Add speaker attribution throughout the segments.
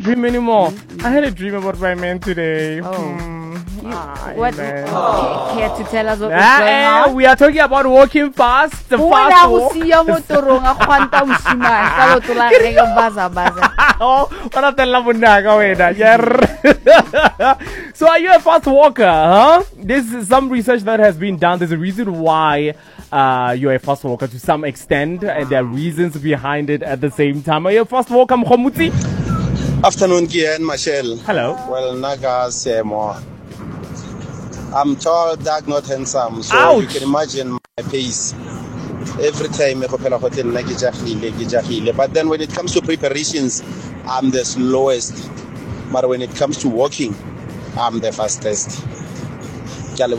Speaker 1: don't dream anymore. I had a dream about my man today.
Speaker 2: What? Care to tell us what was going on?
Speaker 1: We are talking about walking fast. The fast walk. So are you a fast walker, huh? This is some research that has been done. There's a reason why you're a fast walker to some extent, and there are reasons behind it at the same time. Are you a fast walker, Mkhomuti?
Speaker 3: Afternoon, Kian, Michelle.
Speaker 1: Hello.
Speaker 3: Well, Naga Semo. I'm tall, dark, not handsome, so
Speaker 1: Ouch.
Speaker 3: You can imagine my pace. Every time I go to the hotel, but then when it comes to preparations, I'm the slowest. But when it comes to walking, I'm the fastest.
Speaker 1: Okay.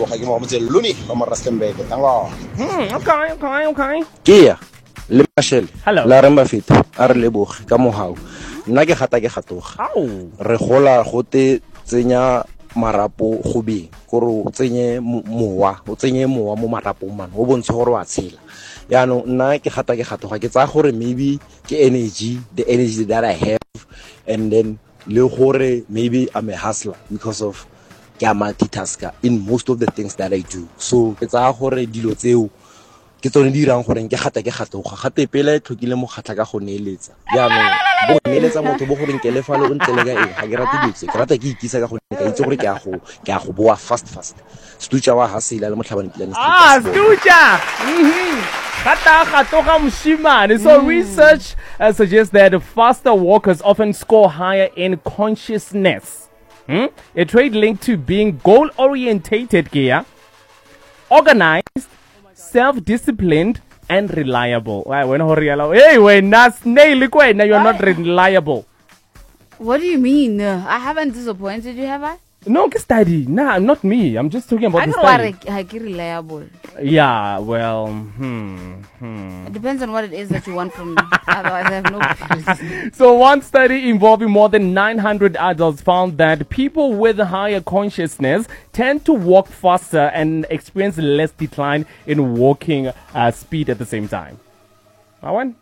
Speaker 4: Kia le Michelle.
Speaker 1: Hello.
Speaker 4: La remba fit a re leboge ka mohau. Nna ke gata ke gatoga. Re gola gote tsenya marapo go beng gore o tsenye mowa mo marapong man o bontshe gore wa tshela. Yaanong nna ke gata ke gatoga ke tsaya gore maybe ke the energy that I have, and then le gore maybe I'm a hustler because of ke a multitasker in most of the things that I do. So ke tsaya gore dilo tseo ke tsone di dirang gore ke gata ke gatoga gate pele tlhokile mo gatla ka go neeletsa. Yaanong bo neeletsa motho bo gore ke lefale o ntele ka eng ga ke rate ditse ke rata ke ikisa ka go ka itse gore ke a go boa fast Stucha wa hasila le motlhabane plan.
Speaker 1: Stucha. Gata gatoga moshimane. So research suggests that faster walkers often score higher in consciousness. A trait linked to being goal-orientated, organized, self-disciplined, and reliable. Hey, when you're not reliable.
Speaker 2: What do you mean? I haven't disappointed you, have I?
Speaker 1: No, study. Nah, not me. I'm just talking about the study.
Speaker 2: I get reliable.
Speaker 1: Yeah, well,
Speaker 2: It depends on what it is that you want from me. Otherwise, I have no clue.
Speaker 1: So one study involving more than 900 adults found that people with higher consciousness tend to walk faster and experience less decline in walking speed at the same time. Not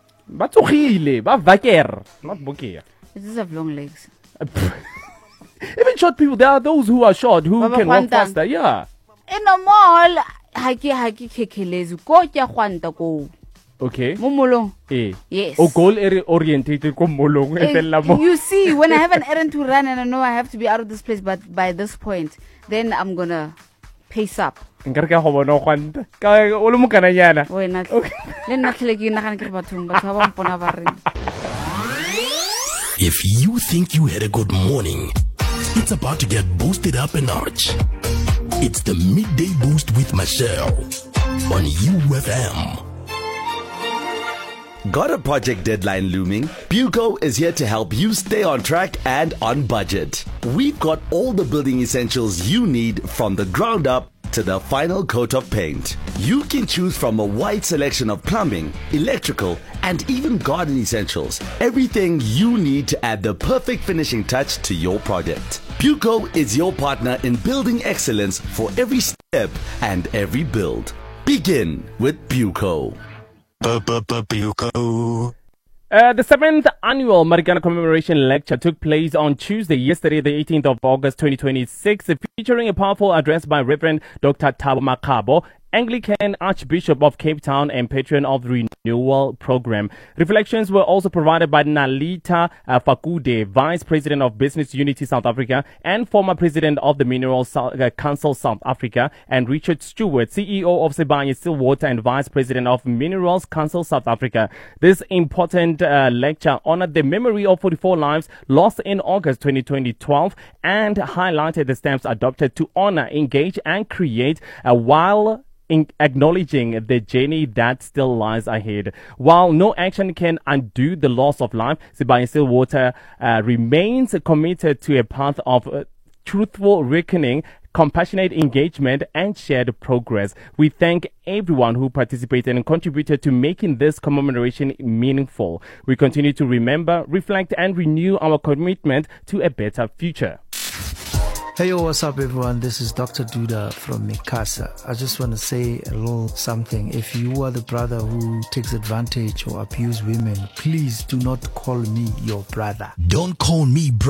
Speaker 1: bokia.
Speaker 2: It does have long legs.
Speaker 1: Even short people, there are those who are short who can walk faster. Yeah.
Speaker 2: In a mall,
Speaker 1: Okay.
Speaker 2: Momolong.
Speaker 1: Yes. Oh, goal orientated.
Speaker 2: You see, when I have an errand to run and I know I have to be out of this place, but by this point, then I'm gonna pace up.
Speaker 1: If
Speaker 5: you think you had a good morning, it's about to get boosted up a notch. It's the Midday Boost with Michelle on UFM.
Speaker 6: Got a project deadline looming? Buco is here to help you stay on track and on budget. We've got all the building essentials you need from the ground up to the final coat of paint. You can choose from a wide selection of plumbing, electrical, and even garden essentials. Everything you need to add the perfect finishing touch to your project. Buco is your partner in building excellence for every step and every build. Begin with Buco.
Speaker 1: The 7th annual Marikana Commemoration Lecture took place on Tuesday, yesterday, the 18th of August, 2026, featuring a powerful address by Reverend Dr. Thabo Makgabo, Anglican Archbishop of Cape Town and patron of the Renewal Program. Reflections were also provided by Nalita Fakude, Vice President of Business Unity South Africa and former President of the Minerals Council South Africa, and Richard Stewart, CEO of Sibanye-Stillwater and Vice President of Minerals Council South Africa. This important lecture honored the memory of 44 lives lost in August 2012 and highlighted the steps adopted to honor, engage and create while acknowledging the journey that still lies ahead. While no action can undo the loss of life, Sibanye-Stillwater remains committed to a path of truthful reckoning, compassionate engagement and shared progress. We thank everyone who participated and contributed to making this commemoration meaningful. We continue to remember, reflect and renew our commitment to a better future.
Speaker 7: Hey, yo, what's up, everyone? This is Dr. Duda from Mikasa. I just want to say a little something. If you are the brother who takes advantage or abuse women, please do not call me your brother.
Speaker 5: Don't call me brother.